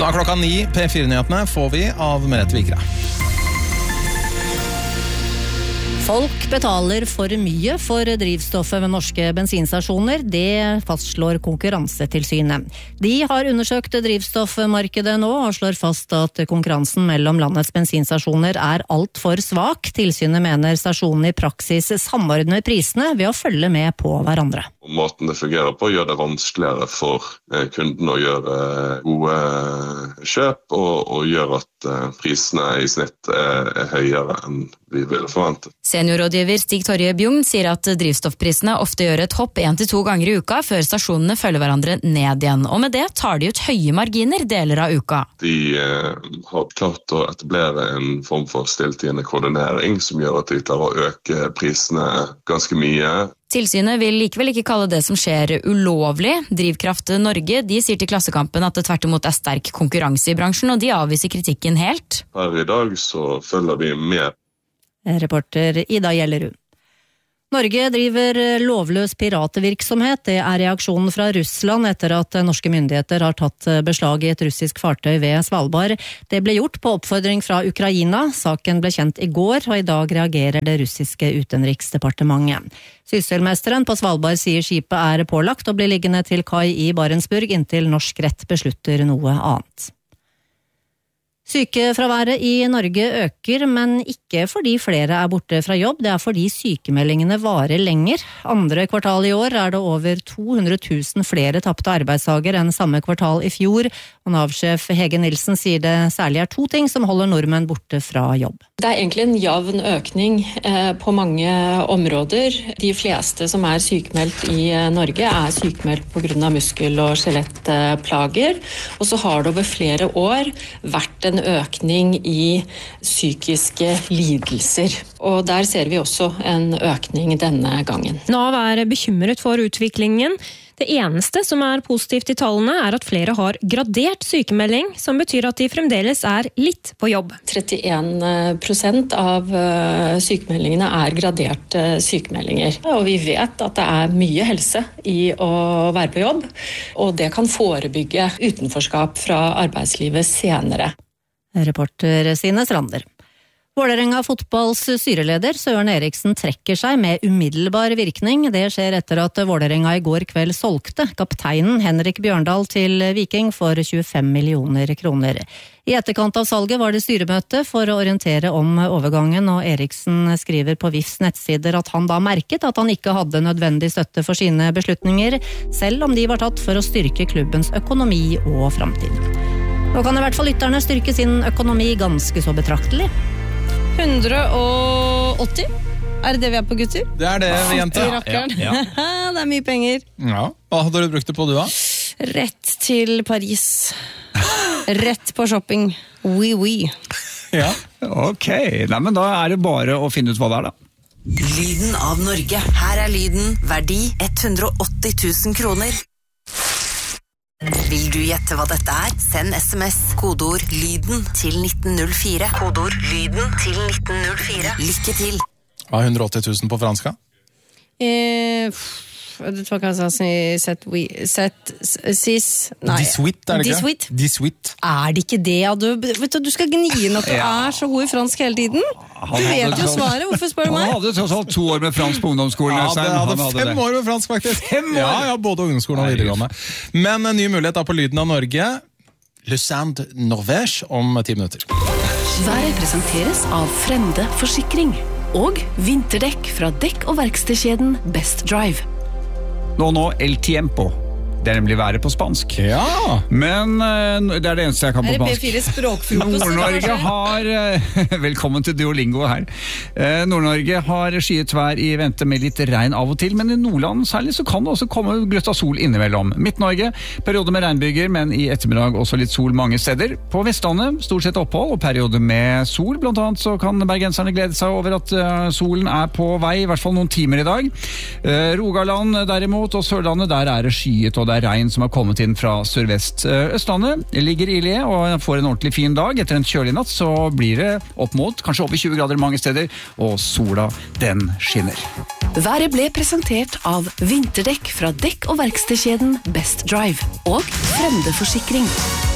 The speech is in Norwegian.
Nå klokka 9, P4-nyhetene får vi av Merete Vikra. Folk betaler for mye for drivstoffet ved norske bensinstasjoner, det fastslår Konkurransetilsynet. De har undersøkt drivstoffmarkedet nå og slår fast at konkurransen mellom landets bensinstasjoner er alt for svak. Tilsynet mener stasjonene i praksis samordner prisene ved å følge med på hverandre. Måten det fungerer på gjør det vanskeligere for kunden å gjøre gode kjøp og gjør at prisene i snitt er høyere enn vi ville forventet. Seniorrådgiver Stig Torje Bjugn sier at drivstoffprisene ofte gjør et hopp 1-2 ganger i uka før stasjonene følger hverandre ned igjen, og med det tar de ut høye marginer deler av uka. De har klart å etablere en form for stilltiende koordinering som gjør at de klarer å øke prisene ganske mye. Tilsynet vil likevel ikke kalle det som skjer ulovlig. Drivkraft Norge de sier til Klassekampen at det tvert imot er sterk konkurranse i bransjen, og de avviser kritikken helt. Her i dag så følger vi med. Reporter Ida Gjellerud. Norge driver lovløs piratevirksomhet. Det er reaksjonen fra Russland etter at norske myndigheter har tatt beslag i et russisk fartøy ved Svalbard. Det ble gjort på oppfordring fra Ukraina. Saken ble kjent i går, og i dag reagerer det russiske utenriksdepartementet. Sysselmesteren på Svalbard sier skipet er pålagt og blir liggende til kai i Barentsburg inntil norsk rett beslutter noe annet. Sykefraværet i Norge øker, men ikke fordi flere er borte fra jobb, det er fordi sykemeldingene varer lenger. Andre kvartal i år er det over 200 000 flere tapte arbeidsdager enn samme kvartal i fjor, og Nav-sjef Hege Nilsen sier det særlig er 2 ting som holder nordmenn borte fra jobb. Det er egentlig en jevn økning på mange områder. De fleste som er sykemeldt i Norge er sykemeldt på grunn av muskel- og skjelettplager, og så har det over flere år vært en økning i psykiske lidelser. Og der ser vi også en økning denne gangen. Nav er bekymret for utviklingen. Det eneste som er positivt i tallene er at flere har gradert sykemelding, som betyr at de fremdeles er litt på jobb. 31% av sykemeldingene er graderte sykemeldinger. Og vi vet at det er mye helse i å være på jobb, og det kan forebygge utenforskap fra arbeidslivet senere. Reporter Sine Strander. Vålerenga fotballs styreleder Søren Eriksen trekker seg med umiddelbar virkning. Det skjer etter at Vålerenga i går kveld solgte kapteinen Henrik Bjørndal til Viking for 25 millioner kroner. I etterkant av salget var det styremøte for å orientere om overgangen, og Eriksen skriver på VIFs nettsider at han da merket at han ikke hadde nødvendig støtte for sine beslutninger, selv om de var tatt for å styrke klubbens økonomi og framtid. Nå kan i hvert fall lytterne styrke sin økonomi ganske så betraktelig. 180? Er det det vi er på, gutter? Det er det, jenter. Ja. Det er mye penger. Ja. Hva hadde du brukt det på, du da? Rett til Paris. Rett på shopping. Oui. Ja. Ok, nei, men da er det bare å finne ut hva det er da. Lyden av Norge. Her er lyden, verdi 180 000 kroner. Vil du gjette hva dette er? Send SMS, kodeord lyden til 1904. Kodeord lyden til 1904. Lykke til! Hva er 180 000 på fransk? Det tror jeg kan si Disuit, er det ikke? Disuit. Er det ikke det? Du skal gni inn at du er så god i fransk hele tiden. Du vet jo svaret, hvorfor spør du meg? Han hadde tross alt 2 år med fransk på ungdomsskolen. Ja, det hadde 5 år med fransk faktisk. 5 år? Ja, både ungdomsskolen og videregående. Men en ny mulighet er på Lyden av Norge. Le Sand Norvège om 10 minutter. Været presenteres av Frende Forsikring og vinterdekk fra dekk- og verkstedkjeden Best Drive. Nå El Tiempo. Det er nemlig været på spansk. Ja. Men det er det eneste jeg kan på spansk. Er det B4 språkfrokost? Nord-Norge har velkommen til Duolingo her. Nord-Norge har skyet vær i vente med litt regn av og til, men i Nordland særlig så kan det også komme gløtt av sol innimellom. Midt-Norge, periode med regnbyger, men i ettermiddag også litt sol mange steder. På Vestlandet, stort sett opphold og periode med sol. Blant annet så kan bergenserne glede seg over at solen er på vei, i hvert fall noen timer i dag. Rogaland derimot, og Sørlandet, der er det skyet, og det er regn som har kommet inn fra sørvest. Østlandet ligger i le og får en ordentlig fin dag. Etter en kjølig natt så blir det opp mot kanskje over 20 grader mange steder, og sola den skinner. Været ble presentert av vinterdekk fra dekk- og verkstedkjeden Best Drive og Frende Forsikring.